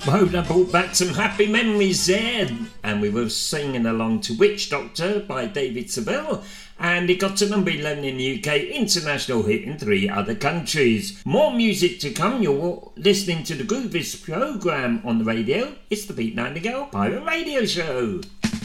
Well, that brought back some happy memories there. And we were singing along to Witch Doctor by David Seville. And it got to number 11 in the UK, international hit in 3 other countries. More music to come. You're listening to the Groovies programme on the radio. It's the Pete Nightingale Pirate Radio Show.